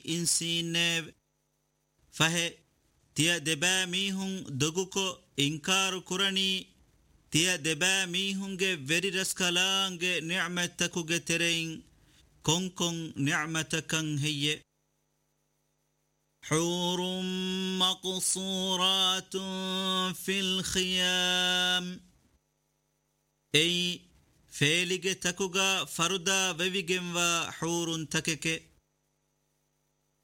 إنسين فه تيا دبا ميهن دغوكو إنكار كراني تيا دبا ميهنගේ veri raskalaange ni'matakuge terein كون نعمتكن هي حور مقصورات في الخيام أي فيلج تكوغا فردا ويجن وحور تكك